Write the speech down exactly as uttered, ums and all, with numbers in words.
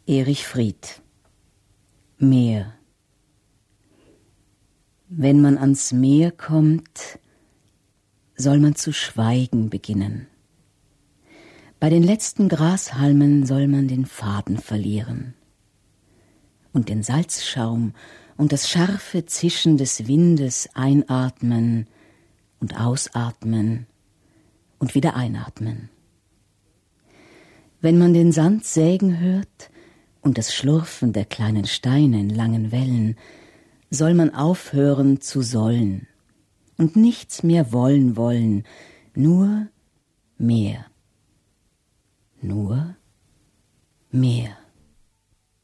Erich Fried. Meer. Wenn man ans Meer kommt, soll man zu schweigen beginnen. Bei den letzten Grashalmen soll man den Faden verlieren. Und den Salzschaum und das scharfe Zischen des Windes einatmen und ausatmen und wieder einatmen. Wenn man den Sand sägen hört und das Schlurfen der kleinen Steine in langen Wellen, soll man aufhören zu sollen und nichts mehr wollen wollen, nur mehr, nur mehr.